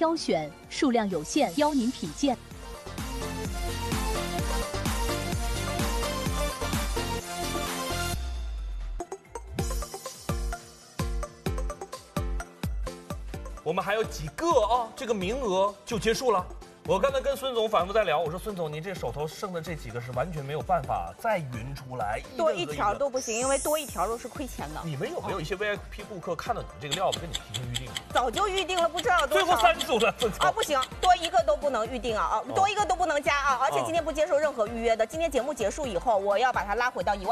挑选，数量有限，邀您品鉴。 我们还有几个啊，这个名额就结束了。我刚才跟孙总反复在聊，我说孙总，您这手头剩的这几个是完全没有办法再匀出来， 多一条都不行，因为多一条都是亏钱的。 你们有没有一些 VIP 顾客看到你们这个料子跟你提前预定？ 早就预定了，不知道有多少。 最后3组了， 啊，不行，多一个都不能预定啊，多一个都不能加啊，而且今天不接受任何预约的。今天节目结束以后，我要把它拉回到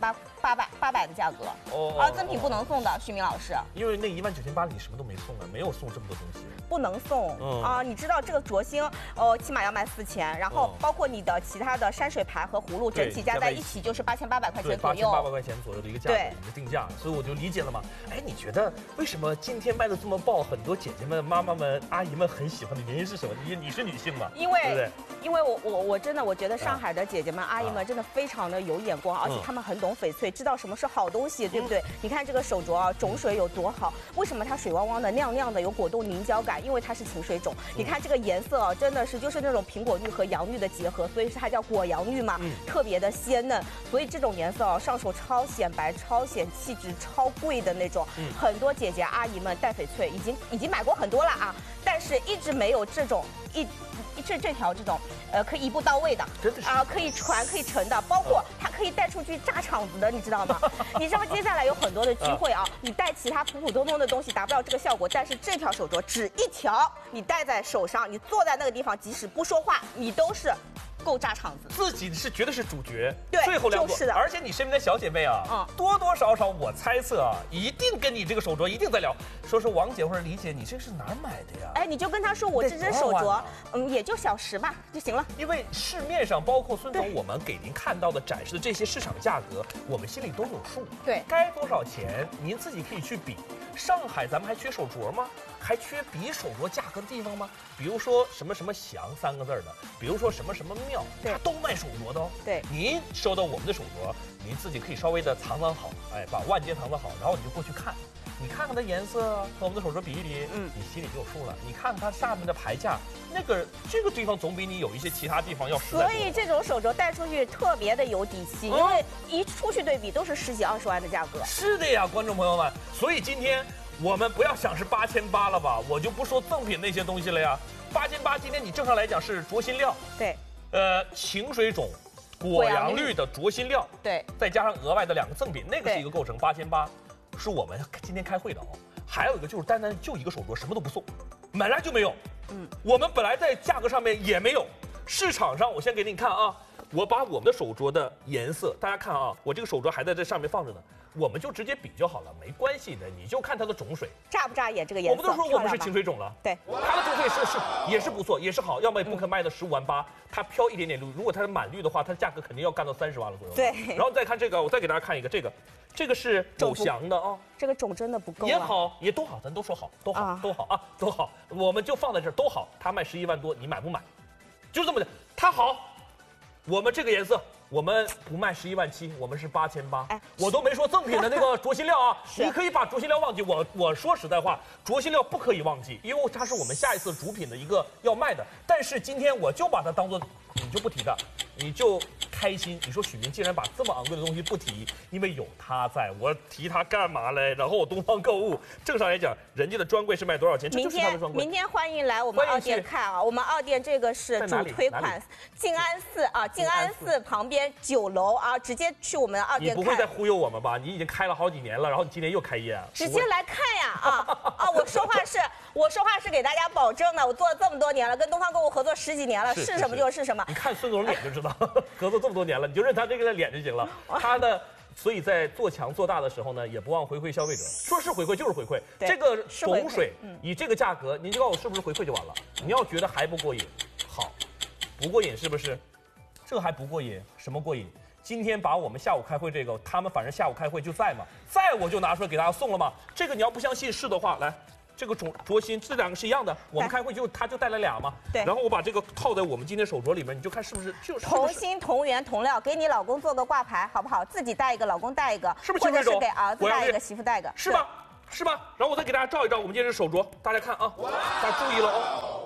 19800的价格。赠品不能送的，徐明老师。 因为那19800你什么都没送啊，没有送这么多东西。 不能送啊！你知道这个灼星起码要卖4000，然后包括你的其他的山水牌和葫芦，整体加在一起就是8800块钱左右。 8800块钱左右的一个价格，你的定价，所以我就理解了嘛。哎，你觉得为什么今天卖的这么爆？很多姐姐们、妈妈们、阿姨们很喜欢的原因是什么？你是女性嘛？ 因为我真的我觉得上海的姐姐们、阿姨们真的非常的有眼光，而且她们很懂翡翠，知道什么是好东西，对不对？你看这个手镯啊，种水有多好？为什么它水汪汪的、亮亮的，有果冻凝胶感？因为它是晴水种。你看这个颜色啊，真的是就是那种苹果绿和洋绿的结合，所以它叫果洋绿嘛，特别的鲜嫩。所以这种颜色啊，上手超显白、超显气质、超贵的那种。很多姐姐阿姨们戴翡翠已经买过很多了啊，但是一直没有这种这条这种可以一步到位的，可以传可以盛的，包括它可以带出去炸场子的，你知道吗？你知道接下来有很多的聚会啊，你戴其他普普通通的东西达不到这个效果，但是这条手镯只一条，你戴在手上，你坐在那个地方，即使不说话，你都是够炸场子。 自己是绝对是主角， 对， 最后2组就是的。 而且你身边的小姐妹啊，多多少少我猜测啊，一定跟你这个手镯一定在聊，说是王姐或者李姐，你这是哪儿买的呀？ 哎，你就跟她说我这只手镯，也就小10吧就行了。 因为市面上包括孙总我们给您看到的展示的这些市场价格，我们心里都有数。 对， 该多少钱您自己可以去比。上海咱们还缺手镯吗？还缺比手镯价格的地方吗？比如说什么什么祥3个字的，比如说什么什么庙，它都卖手镯的哦。 对， 您收到我们的手镯，您自己可以稍微的藏好，哎，把腕结藏好，然后你就过去看，你看看它颜色和我们的手镯比一比，你心里就有数了。你看看它下面的牌价，这个地方总比你有一些其他地方要实在。 所以这种手镯戴出去特别的有底气，因为一出去对比都是10几20万的价格。 是的呀，观众朋友们，所以今天我们不要想是8800了吧，我就不说赠品那些东西了呀。8800今天你正常来讲是镯心料， 对， 晴水种果洋绿的镯心料， 对， 再加上额外的2个赠品，那个是一个构成8800，是我们今天开会的哦。还有一个就是单单就一个手镯，什么都不送，本来就没有。我们本来在价格上面也没有，市场上我先给你看啊，我把我们的手镯的颜色，大家看啊，我这个手镯还在这上面放着呢。我们就直接比就好了，没关系的，你就看它的种水扎不扎眼这个颜色。 我们都说我们是晴水种了， 对， 它的种水也是不错，也是好，要么也不可卖的15万8，它飘一点点绿，如果它是满绿的话，它的价格肯定要干到30万了左右。 对， 然后再看这个，我再给大家看一个，这个是狗翔的啊， 这个种真的不够， 也好，也都好，咱都说好，都好，都好啊，都好，我们就放在这儿都好，它卖11万多，你买不买？就这么的，它好，我们这个颜色。我们不卖11万7，我们是8800。哎，我都没说赠品的那个镯心料啊，你可以把镯心料忘记。我说实在话，镯心料不可以忘记，因为它是我们下一次主品的一个要卖的。但是今天我就把它当做，你就不提它，你就开心。你说许明竟然把这么昂贵的东西不提，因为有他在，我提它干嘛嘞？然后我东方购物，正常来讲，人家的专柜是卖多少钱？这就是他的专柜。 明天欢迎来我们2店看啊，我们2店这个是主推款，静安寺啊，静安寺旁边9楼啊，直接去我们2店看。 你不会再忽悠我们吧？你已经开了好几年了，然后你今年又开业， 直接来看呀！我说话是给大家保证的，我做了这么多年了，跟东方购物合作10几年了，是什么就是什么。 你看孙总脸就知道，合作这么多年了，你就认他这个脸就行了。他的。所以在做强做大的时候呢，也不忘回馈消费者。说是回馈就是回馈，这个种水以这个价格，您就告诉我是不是回馈就完了。你要觉得还不过瘾，好，不过瘾是不是？这还不过瘾，什么过瘾？今天把我们下午开会这个，他们反正下午开会就在嘛，在我就拿出来给大家送了嘛。这个你要不相信是的话，来。这个镯心，这2个是一样的。我们开会他就带了2嘛。对。然后我把这个套在我们今天手镯里面，你就看是不是就是同心同源同料，给你老公做个挂牌好不好？自己戴一个，老公戴一个， 是不是？ 或者是给儿子戴一个，媳妇戴一个， 是吧？是吧？然后我再给大家照一照我们今天这手镯，大家看啊，大家注意了哦。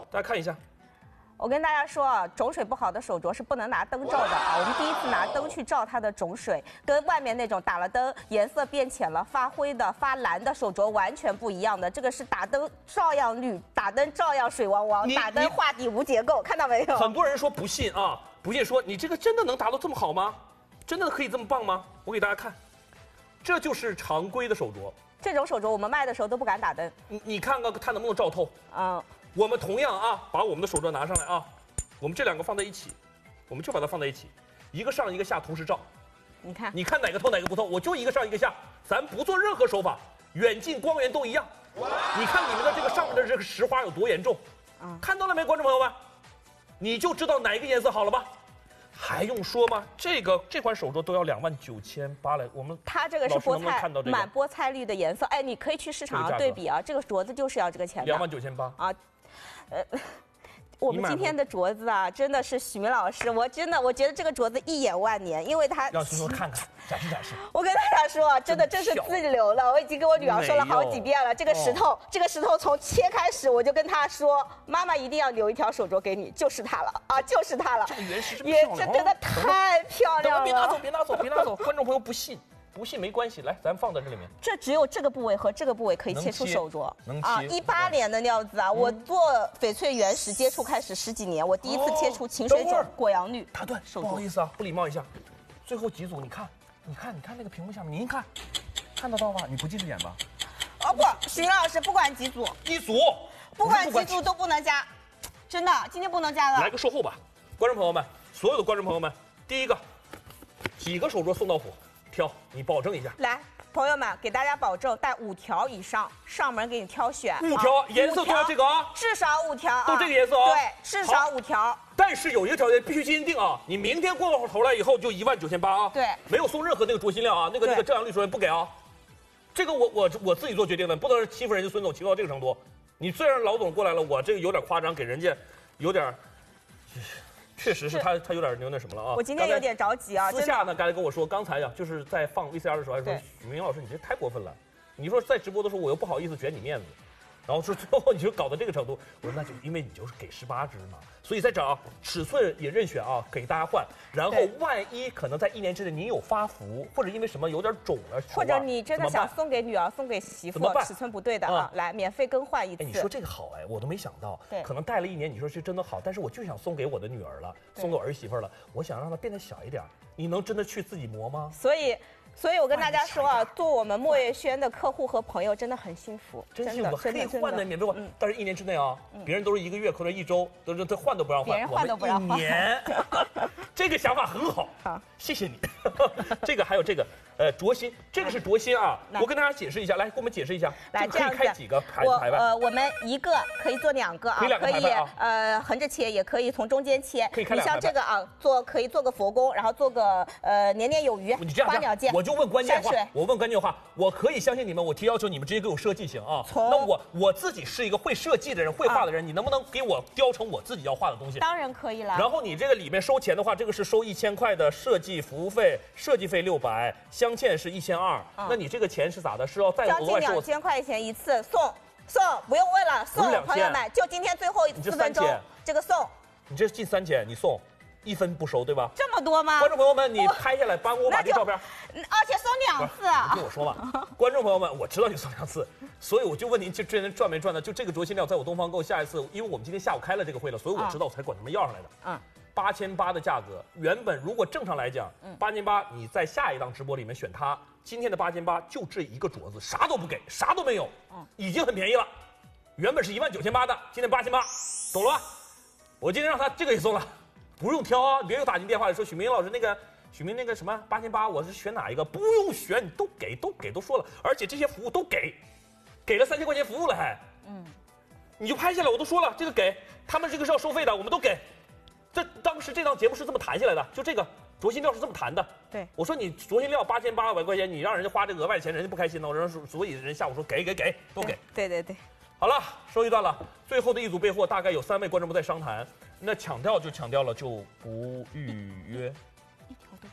大家看一下。 我跟大家说啊，种水不好的手镯是不能拿灯照的啊。我们第一次拿灯去照它的种水，跟外面那种打了灯颜色变浅了、发灰的、发蓝的手镯完全不一样的。这个是打灯照样绿，打灯照样水汪汪，打灯画底无结构，看到没有？ 很多人说不信啊，不信说你这个真的能达到这么好吗？真的可以这么棒吗？我给大家看，这就是常规的手镯。 这种手镯我们卖的时候都不敢打灯。 你看看它能不能照透？我们同样啊，把我们的手镯拿上来啊，我们这两个放在一起，我们就把它放在一起，一个上一个下同时照。你看哪个透哪个不透？我就一个上一个下，咱不做任何手法，远近光源都一样。你看你们的这个上面的这个石花有多严重？看到了没，观众朋友们？你就知道哪一个颜色好了吧？还用说吗？这款手镯都要29800来，我们它这个是菠菜满菠菜绿的颜色，哎，你可以去市场上对比啊，这个镯子就是要这个钱的。 29800啊， 我们今天的镯子啊，真的是许明老师，我觉得这个镯子一眼万年，因为它让孙看看，展示。 我跟大家说，真的这是自留的，我已经跟我女儿说了好几遍了。这个石头从切开始，我就跟她说，妈妈一定要留一条手镯给你，就是它了啊，就是它了。 这个原石真的太漂亮了。 别拿走，观众朋友不信没关系，来，咱放在这里面。 这只有这个部位和这个部位可以切出手镯。 能切。 18年的料子啊，我做翡翠原石接触开始10几年，我第一次切出晴水种果阳绿。 打断，不好意思啊，不礼貌一下。最后几组，你看那个屏幕下面，您看得到吧？你不近视眼吧？ 不，许老师不管几组， 一组， 不管几组都不能加，真的，今天不能加了。 来个售后吧，观众朋友们，所有的观众朋友们，第一个，几个手镯送到府？挑，你保证一下。 来，朋友们，给大家保证带5条以上，上门给你挑选。 5条，颜色都要这个啊， 至少5条， 都这个颜色啊。 对，至少5条。 但是有一个条件，必须今天定啊！你明天过了头来以后就19800啊。 对， 没有送任何那个着芯料啊，那个正阳绿手镯不给啊。这个我自己做决定的，不能欺负人家孙总，欺负到这个程度。你虽然老总过来了，我这个有点夸张，给人家有点。确实是他有点那什么了啊！ 我今天有点着急啊。 私下呢，刚才跟我说，刚才呀，就是在放 VCR 的时候，还说许明老师，你这太过分了。你说在直播的时候，我又不好意思卷你面子，然后说最后你就搞到这个程度。我说那就因为你就是给18支嘛，所以在这儿啊，尺寸也任选啊，给大家换。然后万一可能在1年之内你有发福，或者因为什么有点肿了， 或者你真的想送给女儿、送给媳妇，尺寸不对的啊，来免费更换一次。 你说这个好哎，我都没想到。对，可能戴了1年，你说是真的好，但是我就想送给我的女儿了，送给我儿媳妇了，我想让她变得小一点。你能真的去自己磨吗？ 所以我跟大家说啊，做我们莫月轩的客户和朋友真的很幸福， 真幸福，可以换的免费换，但是1年之内啊，别人都是1个月或者1周，都换都不让换， 别人换都不让换。 1年，这个想法很好，谢谢你。这个还有这个镯芯，这个是镯芯啊，我跟大家解释一下，来给我们解释一下， 来可以开几个牌位？ 我们一个可以做2个啊，可以横着切，也可以从中间切。 可以开2个。 你像这个啊，可以做个佛宫，然后做个年年有余，花鸟剑。 我就问关键话，我可以相信你们，我提要求你们直接给我设计行啊。那我自己是一个会设计的人，会画的人，你能不能给我雕成我自己要画的东西？ 当然可以了。 然后你这个里面收钱的话，这个是收1000块的设计服务费，设计费600，镶嵌是1200。那你这个钱是咋的？是要再额外收 ？2000块钱一次送，不用问了，送朋友们，就今天最后4分钟，这个送。 你这近3000，你送。1分不收，对吧？ 这么多吗？ 观众朋友们，你拍下来，帮我把这照片， 而且送2次啊！ 听我说嘛，观众朋友们，我知道你送2次，所以我就问您，这人赚没赚呢？就这个镯芯料，在我东方购下一次，因为我们今天下午开了这个会了，所以我知道我才管他们要上来的。8800的价格，原本如果正常来讲，8800你在下一档直播里面选它，今天的8800就这一个镯子，啥都不给，啥都没有，已经很便宜了。原本是19800的，今天8800，懂了吧？我今天让他这个也送了。不用挑啊，别又打进电话里说许明老师许明那个什么8800，我是选哪一个？不用选，你都给，都说了，而且这些服务都给了3000块钱服务了还，你就拍下来，我都说了，这个给他们这个是要收费的，我们都给。当时这档节目是这么谈下来的，就这个镯芯料是这么谈的。 对， 我说你镯芯料8800块钱，你让人家花这个额外钱，人家不开心呢。所以人下午说给都给。 对。 好了，收一段了。最后的一组备货大概有3位观众们在商谈，那抢掉就抢掉了，就不预约， 1条都不预约。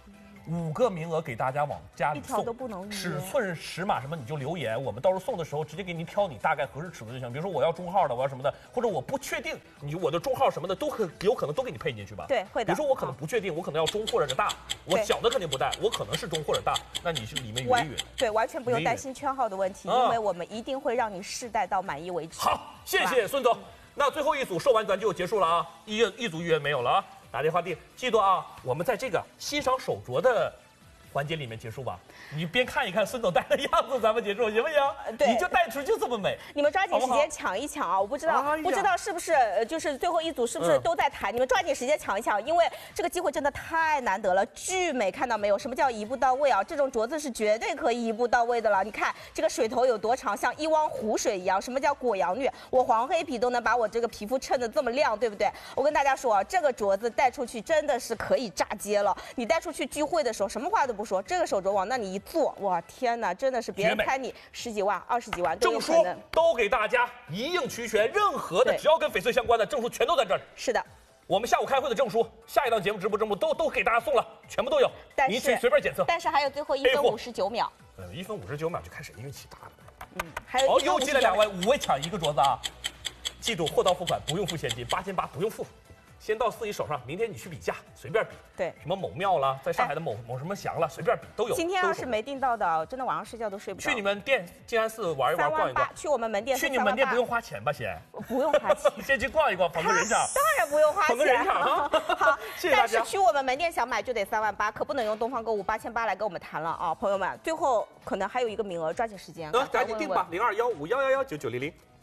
5个名额给大家往家里送， 一条都不能预约。 尺寸、尺码什么你就留言，我们到时候送的时候直接给你挑你大概合适尺寸就行。比如说我要中号的，我要什么的，或者我不确定我的中号什么的都有可能都给你配进去吧？ 对，会的。 比如说我可能不确定，我可能要中或者是大，我小的肯定不带，我可能是中或者大，那你是里面匀一匀。 对，完全不用担心圈号的问题，因为我们一定会让你试戴到满意为止。 好，谢谢孙总。那最后一组售完咱就结束了啊，一组预约没有了啊，打电话订，记住啊，我们在这个欣赏手镯的环节里面结束吧。你边看一看孙总戴的样子，咱们结束行不行？ 对， 你就戴出就这么美。 你们抓紧时间抢一抢啊！我不知道是不是就是最后一组是不是都在谈？你们抓紧时间抢一抢，因为这个机会真的太难得了，巨美，看到没有？什么叫一步到位啊？这种镯子是绝对可以一步到位的了。你看这个水头有多长，像一汪湖水一样。什么叫果阳女？我黄黑皮都能把我这个皮肤衬得这么亮，对不对？我跟大家说啊，这个镯子戴出去真的是可以炸街了。你戴出去聚会的时候，什么话都不说，这个手镯往那里一坐，哇天哪，真的是别人开你10几万、20几万都有可能。 证书都给大家一应俱全，任何的只要跟翡翠相关的证书全都在这儿。 是的。 我们下午开会的证书，下一档节目直播证书都给大家送了，全部都有。您去随便检测。 但是还有最后1分59秒。 1分59秒就看谁运气大了。 还有又进了2位，5位抢一个镯子啊！记住，货到付款不用付现金，8800不用付。先到司仪手上，明天你去比价，随便比。 对， 什么某庙啦，在上海的某什么祥啦，随便比都有。 今天要是没订到的，真的晚上睡觉都睡不着。 去你们店静安寺玩一玩，逛一逛。 去我们门店。 去你们门店不用花钱吧？先不用花钱， 先去逛一逛，捧个人场。 当然不用花钱， 捧个人场啊！ 好， 谢谢大家。 但是去我们门店想买就得3万8，可不能用东方购物8800来跟我们谈了啊，朋友们。最后可能还有一个名额，抓紧时间。 赶紧订吧，021511199900。